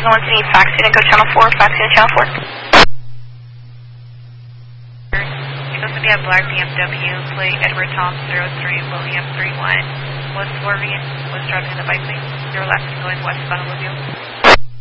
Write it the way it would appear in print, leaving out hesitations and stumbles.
Signal City, fax unit, go channel 4, fax unit, channel 4. You're supposed to be a black BMW, plate Edward Tom 03, William 31. Was swerving, was driving in the bike lane. You're left and going west on Olivia.